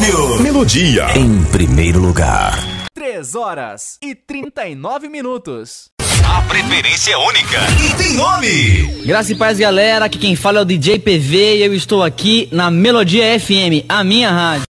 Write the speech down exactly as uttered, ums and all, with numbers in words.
Rádio Melodia, em primeiro lugar. três horas e trinta e nove minutos. A preferência é única e tem nome. Graça e paz, galera. Aqui quem fala é o D J P V e eu estou aqui na Melodia F M, a minha rádio.